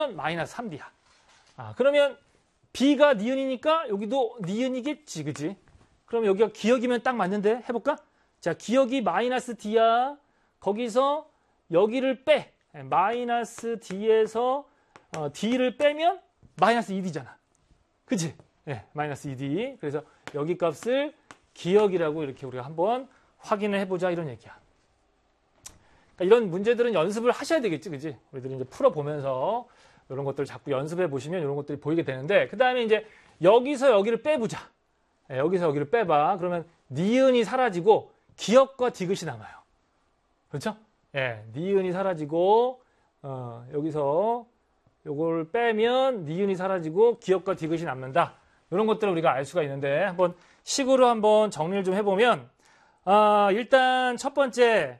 마이너스 3D야. 그러면 B가 니은이니까 여기도 니은이겠지, 그지? 그럼 여기가 기역이면 딱 맞는데? 해볼까? 자, 기역이 마이너스 D야. 거기서 여기를 빼. 마이너스 D에서 D를 빼면 마이너스 2D잖아. 그치? 네, 마이너스 2D. 그래서 여기 값을 기역이라고 이렇게 우리가 한번 확인을 해보자 이런 얘기야. 그러니까 이런 문제들은 연습을 하셔야 되겠지, 그지? 우리들이 이제 풀어보면서 이런 것들을 자꾸 연습해 보시면 이런 것들이 보이게 되는데, 그 다음에 이제 여기서 여기를 빼보자. 네, 여기서 여기를 빼봐. 그러면 니은이 사라지고 기역과 디귿이 남아요. 그렇죠? 예, 니은이 사라지고 여기서 요걸 빼면 니은이 사라지고 기역과 디귿이 남는다. 이런 것들을 우리가 알 수가 있는데 한번 식으로 한번 정리를 좀 해보면 일단 첫 번째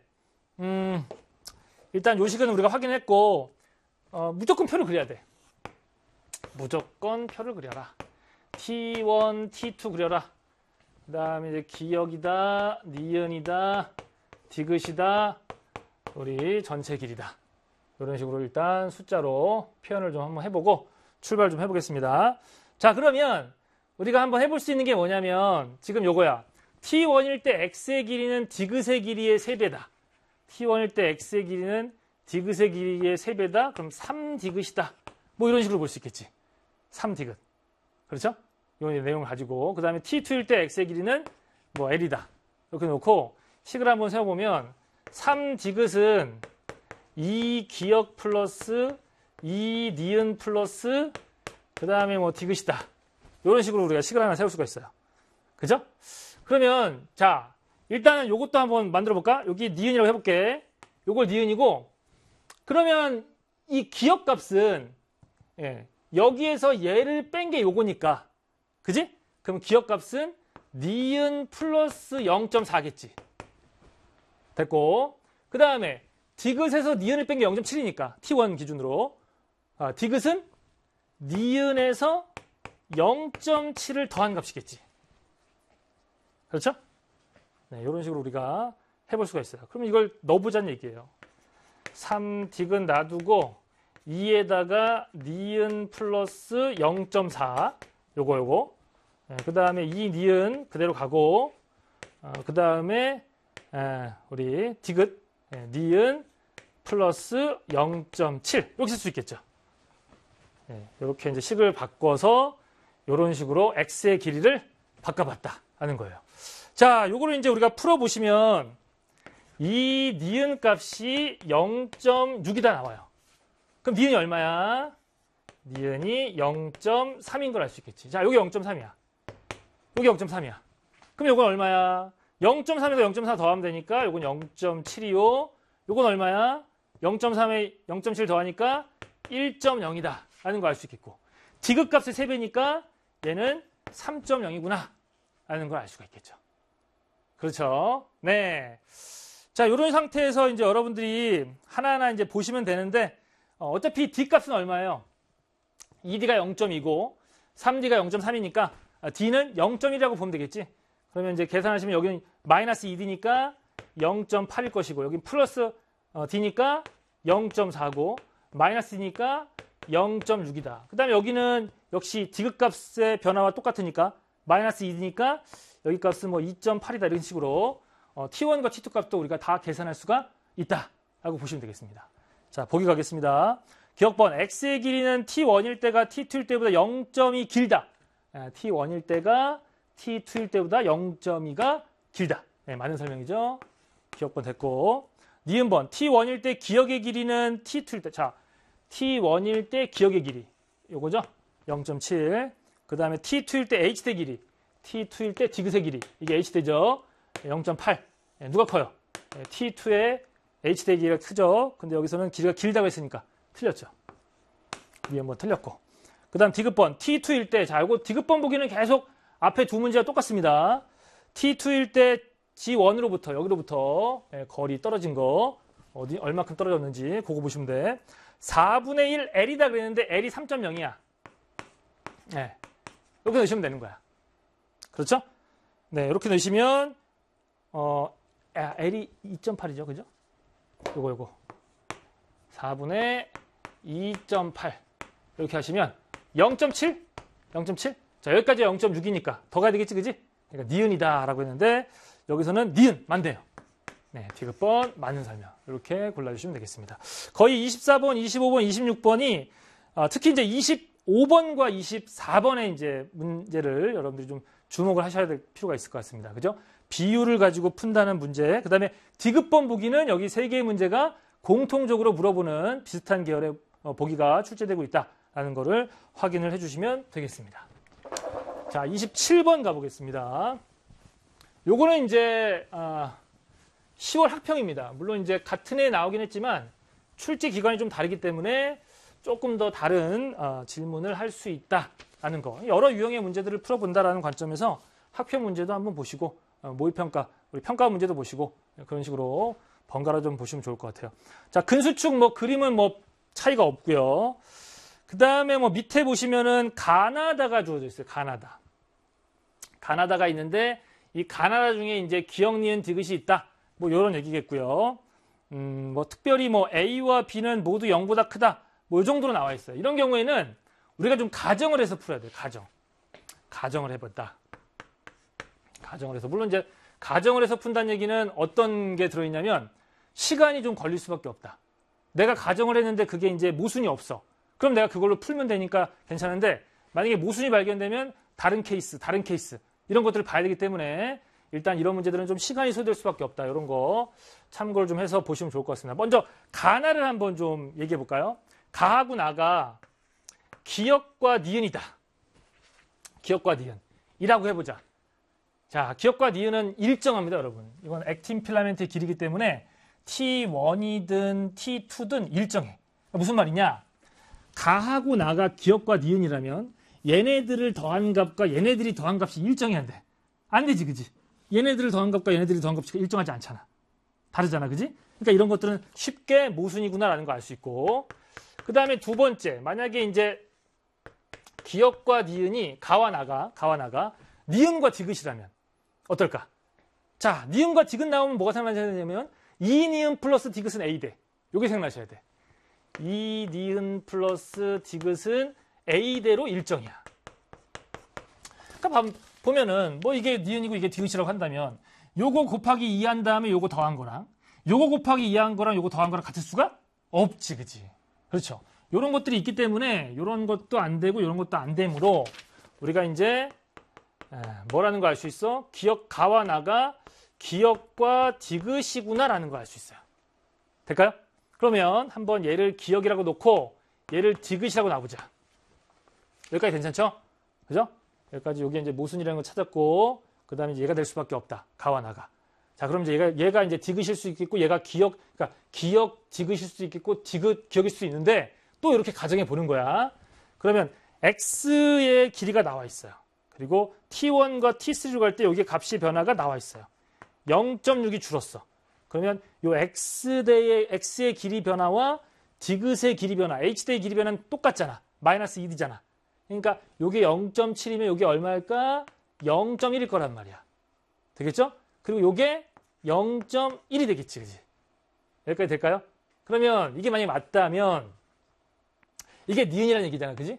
일단 요 식은 우리가 확인했고 무조건 표를 그려야 돼. 무조건 표를 그려라. T1, T2 그려라. 그 다음에 이제 기역이다, 니은이다, 디귿이다, 우리 전체 길이다. 이런 식으로 일단 숫자로 표현을 좀 한번 해보고 출발 좀 해보겠습니다. 자, 그러면 우리가 한번 해볼 수 있는 게 뭐냐면 지금 요거야. T1일 때 X의 길이는 디귿의 길이의 3배다. T1일 때 X의 길이는 디귿의 길이의 3배다. 그럼 3디귿이다. 뭐 이런 식으로 볼 수 있겠지. 3디귿. 그렇죠? 이 내용을 가지고. 그 다음에 T2일 때 X의 길이는 뭐 L이다. 이렇게 놓고 식을 한번 세워보면 3디귿은 2기역 플러스 2니은 플러스 그 다음에 뭐 디귿이다. 이런 식으로 우리가 식을 하나 세울 수가 있어요. 그죠? 그러면 자 일단은 요것도 한번 만들어 볼까? 여기 니은이라고 해볼게. 요걸 니은이고 그러면 이 기역 값은 여기에서 얘를 뺀 게 요거니까 그지? 그럼 기역 값은 니은 플러스 0.4겠지. 됐고 그 다음에 디귿에서 니은을 뺀 게 0.7이니까 T1 기준으로 디귿은 니은에서 0.7을 더한 값이겠지. 그렇죠? 네, 이런 식으로 우리가 해볼 수가 있어요. 그럼 이걸 넣어보자는 얘기예요. 3디귿 놔두고 2에다가 니은 플러스 0.4 요거 네, 그 다음에 이 니은 그대로 가고 그 다음에 우리 디귿 니은 플러스 0.7 이렇게 쓸 수 있겠죠. 네, 이렇게 이제 식을 바꿔서 이런 식으로 x의 길이를 바꿔봤다 하는 거예요. 자, 요거를 이제 우리가 풀어보시면 이 니은 값이 0.6이다 나와요. 그럼 니은이 얼마야? 니은이 0.3인 걸 알 수 있겠지. 자, 여기 0.3이야. 여기 0.3이야. 그럼 요건 얼마야? 0.3에서 0.4 더하면 되니까 요건 0.7이요. 요건 얼마야? 0.3에 0.7 더하니까 1.0이다 라는 거 알 수 있겠고 디귿 값의 3배니까 얘는 3.0이구나 라는 걸 알 수가 있겠죠. 그렇죠? 네. 자, 이런 상태에서 이제 여러분들이 하나하나 이제 보시면 되는데 어차피 D 값은 얼마예요? 2D가 0.2고 3D가 0.3이니까 D는 0.1이라고 보면 되겠지. 그러면 이제 계산하시면 여기는 마이너스 2D니까 0.8일 것이고 여기 플러스 D니까 0.4고 마이너스 D니까 0.6이다. 그 다음에 여기는 역시 디귿 값의 변화와 똑같으니까 마이너스 2D니까 여기 값은 뭐 2.8이다 이런 식으로 T1과 T2 값도 우리가 다 계산할 수가 있다라고 보시면 되겠습니다. 자, 보기 가겠습니다. 기억번 X의 길이는 T1일 때가 T2일 때보다 0.2 길다. T1일 때가 T2일 때보다 0.2가 길다. 네, 맞는 설명이죠. 기억번 됐고 니은번 T1일 때 기역의 길이는 T2일 때 자 T1일 때 기역의 길이 요거죠. 0.7 그 다음에 T2일 때 H대 길이 T2일 때 디귿의 길이 이게 H대죠. 0.8 네, 누가 커요? 네, T2의 H대 길이가 크죠. 근데 여기서는 길이가 길다고 했으니까 틀렸죠. 니은번 틀렸고 그 다음 디귿번 T2일 때 자 요거 디귿번 보기는 계속 앞에 두 문제가 똑같습니다. T2일 때 G1으로부터 여기로부터 거리 떨어진 거 어디 얼마큼 떨어졌는지 그거 보시면 돼. 4분의 1 L이다 그랬는데 L이 3.0이야. 네, 이렇게 넣으시면 되는 거야. 그렇죠? 네, 이렇게 넣으시면 L이 2.8이죠, 그죠? 요거 4분의 2.8 이렇게 하시면 0.7? 0.7? 자, 여기까지 0.6이니까 더 가야 되겠지, 그지? 그러니까 니은이다라고 했는데 여기서는 니은 맞네요. 네, 디귿번 맞는 설명 이렇게 골라주시면 되겠습니다. 거의 24번, 25번, 26번이 특히 이제 25번과 24번의 이제 문제를 여러분들이 좀 주목을 하셔야 될 필요가 있을 것 같습니다. 그죠? 비율을 가지고 푼다는 문제, 그 다음에 디귿번 보기는 여기 3개의 문제가 공통적으로 물어보는 비슷한 계열의 보기가 출제되고 있다라는 것을 확인을 해주시면 되겠습니다. 자, 27번 가보겠습니다. 요거는 이제 10월 학평입니다. 물론 이제 같은 해에 나오긴 했지만 출제 기간이 좀 다르기 때문에 조금 더 다른 질문을 할 수 있다라는 거. 여러 유형의 문제들을 풀어본다라는 관점에서 학평 문제도 한번 보시고 모의평가, 우리 평가 문제도 보시고 그런 식으로 번갈아 좀 보시면 좋을 것 같아요. 자, 근수축 뭐 그림은 뭐 차이가 없고요. 그 다음에 뭐 밑에 보시면은 가나다가 주어져 있어요. 가나다. 가나다가 있는데 이 가나다 중에 이제 기역, 니은, 디귿이 있다. 뭐 이런 얘기겠고요. 뭐 특별히 뭐 A와 B는 모두 0보다 크다. 뭐 이 정도로 나와 있어요. 이런 경우에는 우리가 좀 가정을 해서 풀어야 돼요. 가정을 해봤다. 가정을 해서. 물론 이제 가정을 해서 푼다는 얘기는 어떤 게 들어있냐면 시간이 좀 걸릴 수밖에 없다. 내가 가정을 했는데 그게 이제 모순이 없어. 그럼 내가 그걸로 풀면 되니까 괜찮은데 만약에 모순이 발견되면 다른 케이스 이런 것들을 봐야 되기 때문에 일단 이런 문제들은 좀 시간이 소요될 수밖에 없다. 이런 거 참고를 좀 해서 보시면 좋을 것 같습니다. 먼저 가나를 한번 좀 얘기해 볼까요? 가하고 나가 기역과 니은이다. 기역과 니은이라고 해보자. 자, 기역과 니은은 일정합니다, 여러분. 이건 액틴 필라멘트의 길이기 때문에 T1이든 T2든 일정해. 무슨 말이냐? 가하고 나가 기역과 니은이라면 얘네들을 더한 값과 얘네들이 더한 값이 일정해야 돼. 안 되지, 그지? 얘네들을 더한 값과 얘네들이 더한 값이 일정하지 않잖아. 다르잖아, 그지? 그러니까 이런 것들은 쉽게 모순이구나라는 거 알 수 있고. 그 다음에 두 번째, 만약에 이제 기역과 니은이 가와 나가, 니은과 디귿이라면 어떨까? 자, 니은과 디귿 나오면 뭐가 생각나셔야 되냐면 이 니은 플러스 디귿은 A대. 요게 생각나셔야 돼. 이 니은 플러스 디귿은 A대로 일정이야. 그러니까 보면은 뭐 이게 니은이고 이게 디귿이라고 한다면 요거 곱하기 2 한 다음에 요거 더한 거랑 요거 곱하기 2 한 거랑 요거 더한 거랑 같을 수가 없지, 그지? 그렇죠. 요런 것들이 있기 때문에 요런 것도 안 되고 요런 것도 안 되므로 우리가 이제 뭐라는 거 알 수 있어? 기역 가와 나가 기역과 디귿이구나라는 거 알 수 있어요. 될까요? 그러면 한번 얘를 기역이라고 놓고 얘를 디귿이라고 놔보자. 여기까지 괜찮죠? 그죠? 여기까지 여기 이제 모순이라는 걸 찾았고 그 다음에 얘가 될 수밖에 없다. 가와 나가. 자, 그럼 이제 얘가 이제 디귿일 수 있겠고 얘가 그러니까 기역 디귿일 수 있겠고 디귿 기역일 수 있는데 또 이렇게 가정해 보는 거야. 그러면 x의 길이가 나와 있어요. 그리고 t1과 t3로 갈 때 여기 값이 변화가 나와 있어요. 0.6이 줄었어. 그러면 요 x의 길이 변화와 디귿의 길이 변화, h대의 길이 변화는 똑같잖아. 마이너스 2d잖아. 그러니까 요게 0.7이면 요게 얼마일까? 0.1일 거란 말이야. 되겠죠? 그리고 요게 0.1이 되겠지, 그지? 여기까지 될까요? 그러면 이게 만약에 맞다면 이게 니은이라는 얘기잖아, 그지?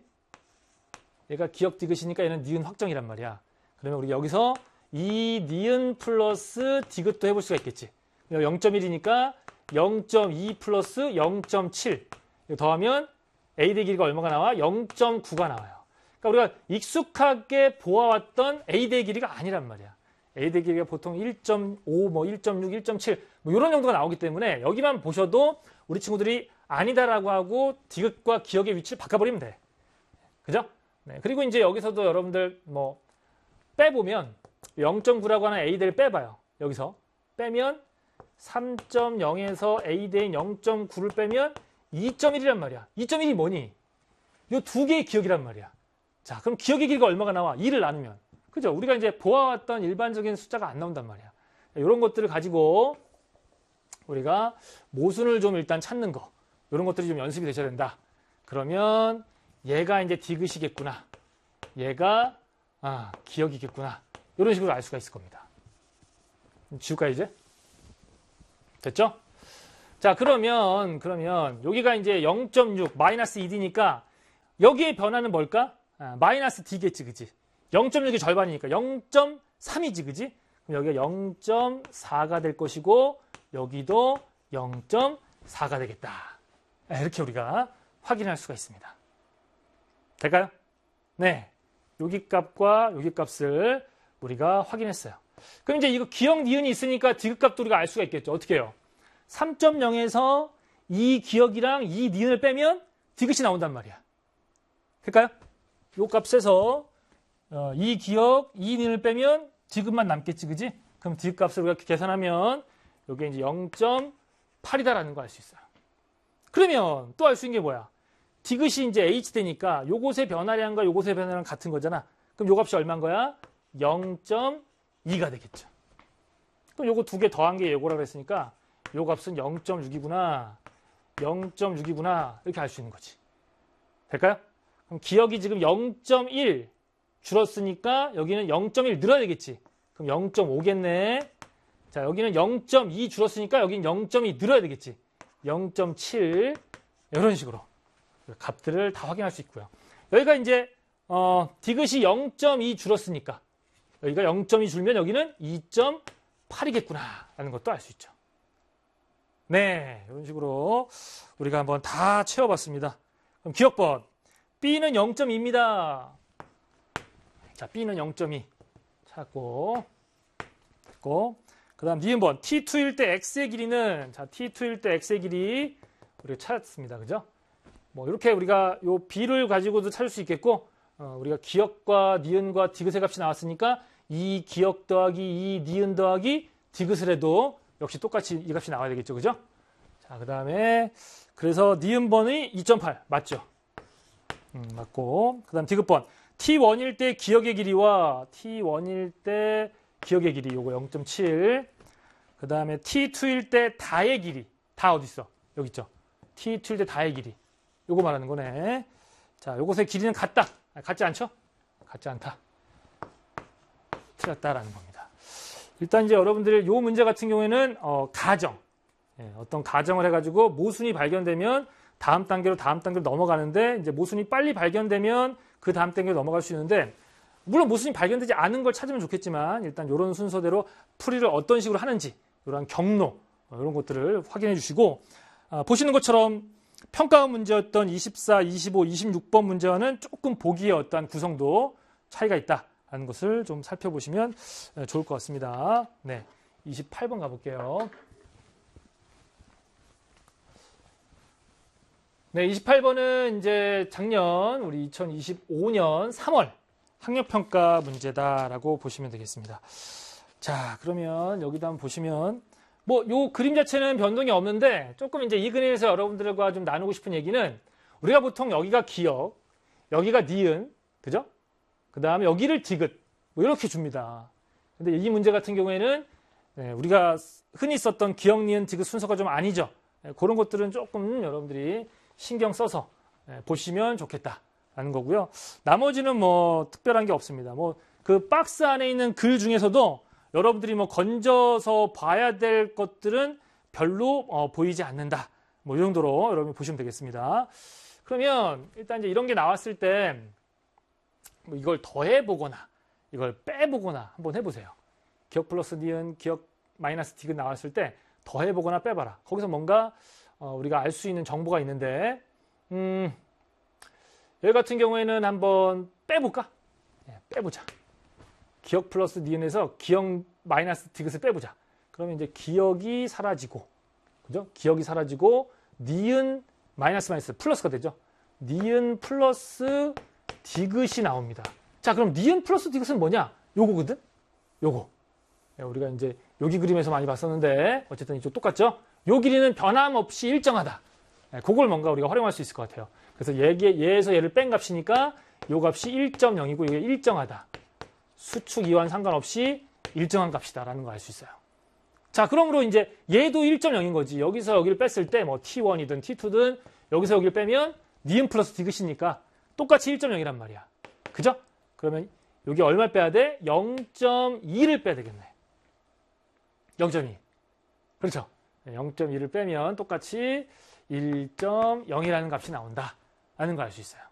얘가 기역 디귿이니까 얘는 니은 확정이란 말이야. 그러면 우리 여기서 이 니은 플러스 디귿도 해볼 수가 있겠지. 0.1이니까 0.2 플러스 0.7 더하면 A대 길이가 얼마가 나와? 0.9가 나와요. 그러니까 우리가 익숙하게 보아왔던 A대 길이가 아니란 말이야. A대 길이가 보통 1.5, 뭐 1.6, 1.7 뭐 이런 정도가 나오기 때문에 여기만 보셔도 우리 친구들이 아니다라고 하고 디귿과 기역의 위치를 바꿔버리면 돼. 그죠? 네. 그리고 이제 여기서도 여러분들 뭐 빼보면 0.9라고 하는 A대를 빼봐요. 여기서 빼면 3.0에서 A대인 0.9를 빼면 2.1이란 말이야. 2.1이 뭐니? 이 두 개의 기역이란 말이야. 자, 그럼 기역의 길이가 얼마가 나와? 2를 나누면. 그죠? 우리가 이제 보아왔던 일반적인 숫자가 안 나온단 말이야. 이런 것들을 가지고 우리가 모순을 좀 일단 찾는 거. 이런 것들이 좀 연습이 되셔야 된다. 그러면 얘가 이제 디귿이겠구나. 얘가 기역이겠구나. 이런 식으로 알 수가 있을 겁니다. 지울까 이제? 됐죠? 자, 그러면 여기가 이제 0.6 마이너스 2d니까 여기에 변화는 뭘까? 마이너스 D겠지, 그지? 0.6이 절반이니까 0.3이지, 그지? 그럼 여기가 0.4가 될 것이고 여기도 0.4가 되겠다. 이렇게 우리가 확인할 수가 있습니다. 될까요? 네. 여기 값과 여기 값을 우리가 확인했어요. 그럼 이제 이거 기억 니은이 있으니까 디귿값도 우리가 알 수가 있겠죠. 어떻게 해요? 3.0에서 이 기억이랑 이 니은을 빼면 디귿이 나온단 말이야. 될까요? 요 값에서 이 기억, 이 니은을 빼면 디귿만 남겠지, 그지? 그럼 디귿값을 우리가 계산하면 여기 이제 0.8이다라는 거 알 수 있어요. 그러면 또 알 수 있는 게 뭐야? 디귿이 이제 h 되니까 요것의 변화량과 요것의 변화량 같은 거잖아. 그럼 요 값이 얼마인 거야? 0.2가 되겠죠. 그럼 요거 두 개 더한 게 요거라고 했으니까 요 값은 0.6이구나. 0.6이구나. 이렇게 알 수 있는 거지. 될까요? 그럼 기억이 지금 0.1 줄었으니까 여기는 0.1 늘어야 되겠지. 그럼 0.5겠네. 자, 여기는 0.2 줄었으니까 여기는 0.2 늘어야 되겠지. 0.7 이런 식으로 값들을 다 확인할 수 있고요. 여기가 이제 디귿이 0.2 줄었으니까 여기가 0.2 줄면 여기는 2.8이겠구나 라는 것도 알 수 있죠. 네, 이런 식으로 우리가 한번 다 채워봤습니다. 그럼 기억번 B는 0.2입니다. 자, B는 0.2 찾고 그 다음 니은번 T2일 때 X의 길이는 자 T2일 때 X의 길이 우리가 찾았습니다. 그죠? 뭐 이렇게 우리가 요 B를 가지고도 찾을 수 있겠고 우리가 기억과 니은과 디귿의 값이 나왔으니까 이 기억 더하기 이 니은 더하기 디귿을 해도 역시 똑같이 이 값이 나와야 되겠죠. 그죠? 자, 그 다음에 그래서 니은번이 2.8 맞죠? 맞고 그 다음 디귿번 T1일 때 기억의 길이와 T1일 때 기억의 길이 요거 0.7 그 다음에 T2일 때 다의 길이 다 어디 있어? 여기 있죠? T2일 때 다의 길이 요거 말하는 거네. 자, 요것의 길이는 같다. 같지 않죠? 같지 않다. 틀렸다라는 겁니다. 일단 이제 여러분들 요 문제 같은 경우에는 가정 어떤 가정을 해가지고 모순이 발견되면 다음 단계로 넘어가는데 이제 모순이 빨리 발견되면 그 다음 단계로 넘어갈 수 있는데 물론 모순이 발견되지 않은 걸 찾으면 좋겠지만 일단 이런 순서대로 풀이를 어떤 식으로 하는지 이런 경로 이런 것들을 확인해 주시고 보시는 것처럼 평가원 문제였던 24, 25, 26번 문제와는 조금 보기의 어떤 구성도 차이가 있다는 것을 좀 살펴보시면 좋을 것 같습니다. 네, 28번 가볼게요. 네, 28번은 이제 작년 우리 2025년 3월 학력평가 문제다라고 보시면 되겠습니다. 자, 그러면 여기도 한번 보시면 뭐 요 그림 자체는 변동이 없는데 조금 이제 이 그림에서 여러분들과 좀 나누고 싶은 얘기는 우리가 보통 여기가 기억, 여기가 니은, 그죠? 그 다음에 여기를 디귿 뭐 이렇게 줍니다. 근데 이 문제 같은 경우에는 우리가 흔히 썼던 기억, 니은, 디귿 순서가 좀 아니죠. 그런 것들은 조금 여러분들이 신경 써서 보시면 좋겠다라는 거고요. 나머지는 뭐 특별한 게 없습니다. 뭐 그 박스 안에 있는 글 중에서도 여러분들이 뭐 건져서 봐야 될 것들은 별로 보이지 않는다. 뭐 이 정도로 여러분 보시면 되겠습니다. 그러면 일단 이제 이런 게 나왔을 때 뭐 이걸 더해 보거나 이걸 빼 보거나 한번 해보세요. 기억 플러스 니은, 기억 마이너스 디귿 나왔을 때 더해 보거나 빼봐라. 거기서 뭔가 우리가 알 수 있는 정보가 있는데 여기 같은 경우에는 한번 빼볼까? 네, 빼보자. 기억 플러스 니은에서 기억 마이너스 디귿을 빼보자. 그러면 이제 기억이 사라지고, 그죠? 기억이 사라지고 니은 마이너스 플러스가 되죠. 니은 플러스 디귿이 나옵니다. 자, 그럼 니은 플러스 디귿은 뭐냐? 요거거든? 요거. 우리가 이제 여기 그림에서 많이 봤었는데 어쨌든 이쪽 똑같죠? 요 길이는 변함없이 일정하다. 그걸 뭔가 우리가 활용할 수 있을 것 같아요. 그래서 얘에서 얘를 뺀 값이니까 요 값이 1.0이고 이게 일정하다. 수축 이완 상관없이 일정한 값이다라는 걸 알 수 있어요. 자, 그러므로 이제 얘도 1.0인 거지. 여기서 여기를 뺐을 때 뭐 T1이든 T2든 여기서 여기를 빼면 니은 플러스 디귿이니까 똑같이 1.0이란 말이야. 그죠? 그러면 여기 얼마 빼야 돼? 0.2를 빼야 되겠네. 0.2. 그렇죠? 0.2를 빼면 똑같이 1.0이라는 값이 나온다. 라는 걸 알 수 있어요.